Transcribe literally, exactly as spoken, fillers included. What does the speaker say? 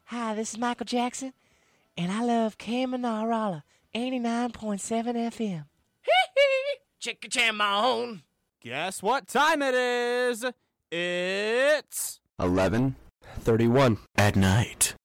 Hi, this is Michael Jackson, and I love Camanarala, eighty-nine point seven F M. Chicken Chamon. Guess what time it is? It's eleven thirty-one at night.